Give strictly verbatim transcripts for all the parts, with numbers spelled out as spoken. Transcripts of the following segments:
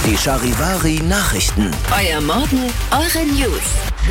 Die Charivari Nachrichten. Euer Morgen, eure News.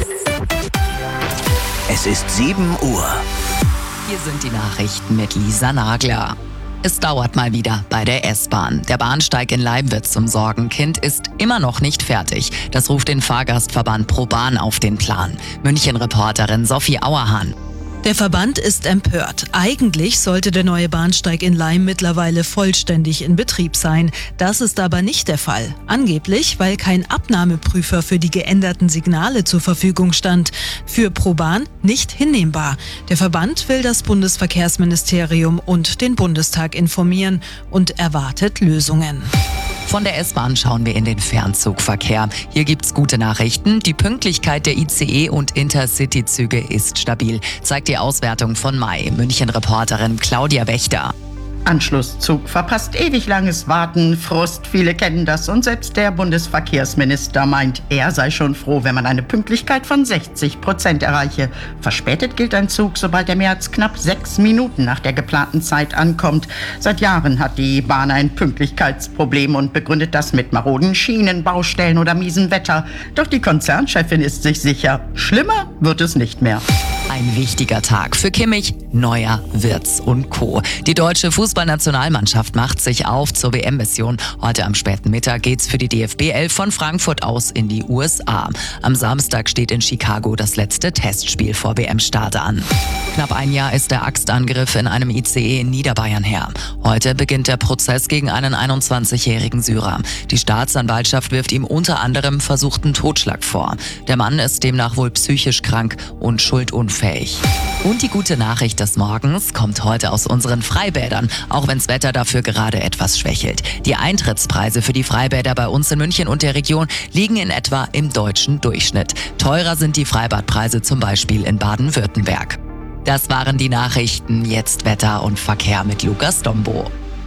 Es ist sieben Uhr. Hier sind die Nachrichten mit Lisa Nagler. Es dauert mal wieder bei der S-Bahn. Der Bahnsteig in Leibwitz zum Sorgenkind ist immer noch nicht fertig. Das ruft den Fahrgastverband ProBahn auf den Plan. München-Reporterin Sophie Auerhahn. Der Verband ist empört. Eigentlich sollte der neue Bahnsteig in Laim mittlerweile vollständig in Betrieb sein. Das ist aber nicht der Fall. Angeblich, weil kein Abnahmeprüfer für die geänderten Signale zur Verfügung stand. Für ProBahn nicht hinnehmbar. Der Verband will das Bundesverkehrsministerium und den Bundestag informieren und erwartet Lösungen. Von der S-Bahn schauen wir in den Fernzugverkehr. Hier gibt's gute Nachrichten. Die Pünktlichkeit der I C E- und Intercity-Züge ist stabil, zeigt die Auswertung von Mai. München-Reporterin Claudia Wächter. Anschlusszug verpasst ewig langes Warten, Frust, viele kennen das und selbst der Bundesverkehrsminister meint, er sei schon froh, wenn man eine Pünktlichkeit von sechzig Prozent erreiche. Verspätet gilt ein Zug, sobald er mehr als knapp sechs Minuten nach der geplanten Zeit ankommt. Seit Jahren hat die Bahn ein Pünktlichkeitsproblem und begründet das mit maroden Schienen, Baustellen oder miesem Wetter. Doch die Konzernchefin ist sich sicher, schlimmer wird es nicht mehr. Ein wichtiger Tag für Kimmich, Neuer, Wirtz und Co. Die deutsche Fußballnationalmannschaft macht sich auf zur W M-Mission. Heute am späten Mittag geht's für die D F B elf von Frankfurt aus in die U S A. Am Samstag steht in Chicago das letzte Testspiel vor W M-Start an. Knapp ein Jahr ist der Axtangriff in einem I C E in Niederbayern her. Heute beginnt der Prozess gegen einen einundzwanzigjährigen Syrer. Die Staatsanwaltschaft wirft ihm unter anderem versuchten Totschlag vor. Der Mann ist demnach wohl psychisch krank und schuldunfähig. Und die gute Nachricht des Morgens kommt heute aus unseren Freibädern, auch wenns Wetter dafür gerade etwas schwächelt. Die Eintrittspreise für die Freibäder bei uns in München und der Region liegen in etwa im deutschen Durchschnitt. Teurer sind die Freibadpreise zum Beispiel in Baden-Württemberg. Das waren die Nachrichten, jetzt Wetter und Verkehr mit Lukas Dombo.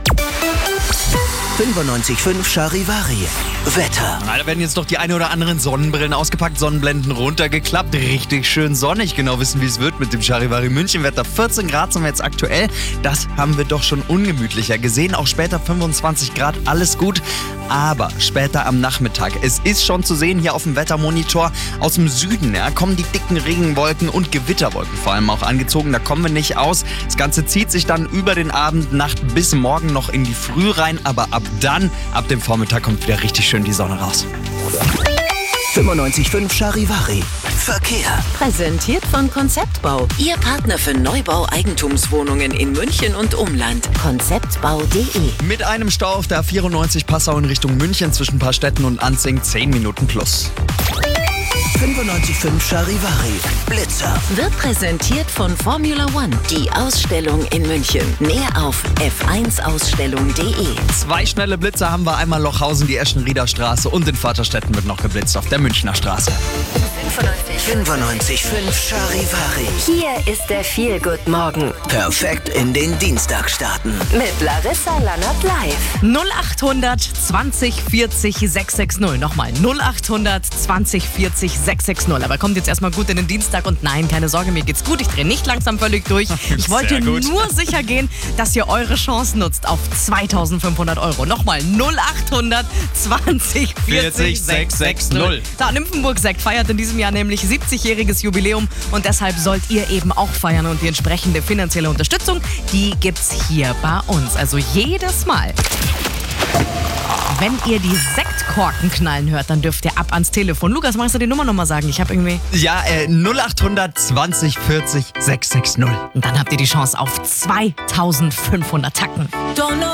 fünfundneunzig Komma fünf Charivari. Wetter. Na, da werden jetzt doch die eine oder anderen Sonnenbrillen ausgepackt, Sonnenblenden runtergeklappt. Richtig schön sonnig. Genau wissen, wie es wird mit dem Charivari München-Wetter. vierzehn Grad sind wir jetzt aktuell. Das haben wir doch schon ungemütlicher gesehen. Auch später fünfundzwanzig Grad, alles gut. Aber später am Nachmittag, es ist schon zu sehen hier auf dem Wettermonitor, aus dem Süden ja, kommen die dicken Regenwolken und Gewitterwolken vor allem auch angezogen. Da kommen wir nicht aus. Das Ganze zieht sich dann über den Abend, Nacht bis morgen noch in die Früh rein. Aber ab dann, ab dem Vormittag, kommt wieder richtig schön die Sonne raus. fünfundneunzig Komma fünf Charivari. Verkehr. Präsentiert von Konzeptbau. Ihr Partner für Neubau Eigentumswohnungen in München und Umland. konzeptbau punkt de. Mit einem Stau auf der A vierundneunzig Passau in Richtung München zwischen Paarstetten und Anzing zehn Minuten plus. fünfundneunzig Komma fünf Charivari. Blitzer. Wird präsentiert von Formula One. Die Ausstellung in München. Mehr auf f eins ausstellung punkt de. Zwei schnelle Blitzer haben wir. Einmal Lochhausen, die Eschenrieder Straße und in Vaterstetten wird noch geblitzt auf der Münchner Straße. fünfundneunzig Komma fünf Charivari. Hier ist der Feel-Good-Morgen. Perfekt in den Dienstag starten. Mit Larissa Lannert live. null achthundert zwanzig vierzig sechshundertsechzig. Nochmal null achthundert zwanzig vierzig sechshundertsechzig. Aber kommt jetzt erstmal gut in den Dienstag und nein, keine Sorge, mir geht's gut. Ich drehe nicht langsam völlig durch. Ich wollte nur sicher gehen, dass ihr eure Chance nutzt auf zweitausendfünfhundert Euro. Nochmal null achthundert zwanzig vierzig sechshundertsechzig. Da, Nymphenburg Sekt feiert in diesem Jahr nämlich siebzigjähriges Jubiläum und deshalb sollt ihr eben auch feiern und die entsprechende finanzielle Unterstützung, die gibt's hier bei uns. Also jedes Mal. Wenn ihr die Sektkorken knallen hört, dann dürft ihr ab ans Telefon. Lukas, magst du die Nummer nochmal sagen? Ich habe irgendwie... Ja, äh, null achthundert zwanzig vierzig sechshundertsechzig. Und dann habt ihr die Chance auf zweitausendfünfhundert Tacken.